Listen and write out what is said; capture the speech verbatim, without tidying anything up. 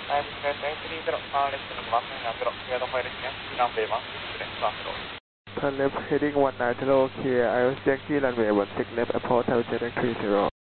I'm three zero, uh, left to one nine zero, clear the flight again, runway one six left, one zero. Turn left heading one nine zero, clear, I was Yankee runway one six left, approach Hotel Jet three zero.